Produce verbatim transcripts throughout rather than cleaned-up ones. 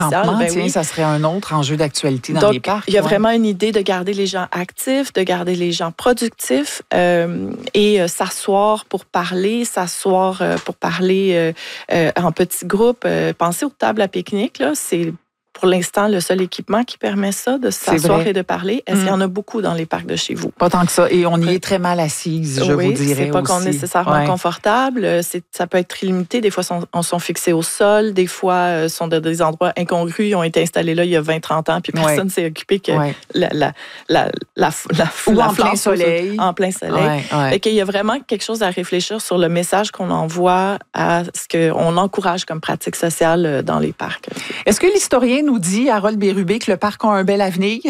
Ben tiens, oui. Ça serait un autre enjeu d'actualité dans Donc, les parcs. il y a ouais. vraiment une idée de garder les gens actifs, de garder les gens productifs euh, et euh, s'asseoir pour parler, s'asseoir euh, pour parler euh, euh, en petits groupes. Euh, pensez aux tables à pique-nique, là, c'est pour l'instant le seul équipement qui permet ça, de s'asseoir et de parler. Est-ce mmh. qu'il y en a beaucoup dans les parcs de chez vous? Pas tant que ça. Et on y est très mal assise, je oui, vous dirais c'est pas aussi. qu'on est nécessairement ouais. confortable. C'est, ça peut être limité. Des fois, on, on sont fixés au sol. Des fois, euh, sont dans des endroits incongrus. Ils ont été installés là il y a vingt trente ans, puis personne ne ouais. s'est occupé que ouais. la, la, la, la, la, Ou la en plein soleil. En plein soleil. Ouais, ouais. Il y a vraiment quelque chose à réfléchir sur le message qu'on envoie à ce qu'on encourage comme pratique sociale dans les parcs. Est-ce que l'historien nous dit, Harold Bérubé, que le parc a un bel avenir?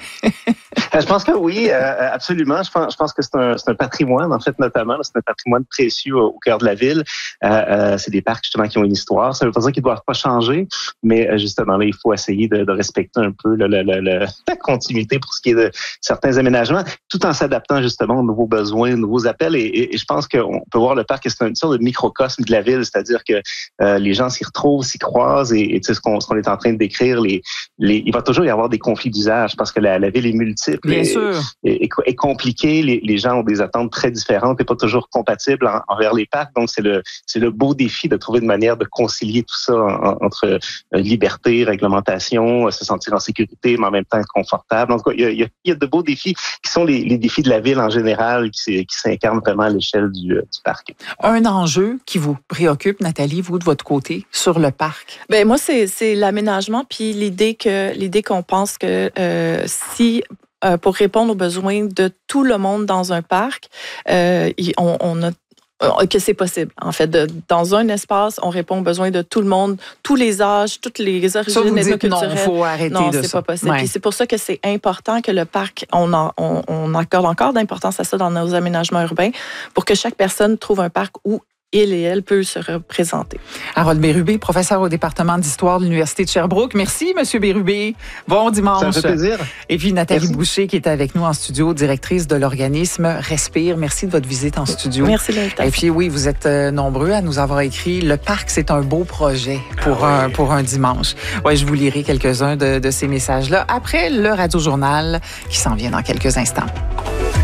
Je pense que oui, euh, absolument. Je pense, je pense que c'est un, c'est un patrimoine, en fait, notamment. C'est un patrimoine précieux au, au cœur de la ville. Euh, euh, c'est des parcs, justement, qui ont une histoire. Ça ne veut pas dire qu'ils ne doivent pas changer, mais justement, là, il faut essayer de, de respecter un peu le, le, le, le, la continuité pour ce qui est de certains aménagements, tout en s'adaptant, justement, aux nouveaux besoins, aux nouveaux appels. Et, et, et je pense qu'on peut voir le parc, c'est une sorte de microcosme de la ville, c'est-à-dire que euh, les gens s'y retrouvent, s'y croisent, et, et tu sais, ce qu'on, ce qu'on est en train de décrire, les, les, il va toujours y avoir des conflits d'usage, parce que la, la ville est multiple. Bien et, sûr. Et, et, et compliqué. Les, les gens ont des attentes très différentes et pas toujours compatibles en, envers les parcs. Donc, c'est le, c'est le beau défi de trouver une manière de concilier tout ça en, entre euh, liberté, réglementation, euh, se sentir en sécurité, mais en même temps être confortable. Donc, il y a, il y a, il y a de beaux défis qui sont les, les défis de la ville en général, qui, qui s'incarnent vraiment à l'échelle du, euh, du parc. Un enjeu qui vous préoccupe, Nathalie, vous, de votre côté, sur le parc? Ben moi, c'est, c'est l'aménagement, puis l'idée que l'idée qu'on pense que euh, si Euh, pour répondre aux besoins de tout le monde dans un parc, euh, on, on a que c'est possible. En fait, de, dans un espace, on répond aux besoins de tout le monde, tous les âges, toutes les origines ethnoculturelles. Non, il faut arrêter non, de ça. Non, c'est pas possible. Ouais. Puis c'est pour ça que c'est important que le parc, on, en, on, on accorde encore d'importance à ça dans nos aménagements urbains, pour que chaque personne trouve un parc où il et elle peut se représenter. Harold Bérubé, professeur au département d'histoire de l'Université de Sherbrooke. Merci, Monsieur Bérubé. Bon dimanche. Ça me fait plaisir. Et puis Nathalie Merci. Boucher, qui est avec nous en studio, directrice de l'organisme Respire. Merci de votre visite en studio. Merci de l'invitation. Et puis oui, vous êtes nombreux à nous avoir écrit « Le parc, c'est un beau projet pour, ah oui. un, pour un dimanche ». Ouais, je vous lirai quelques-uns de, de ces messages-là après le Radio-Journal qui s'en vient dans quelques instants.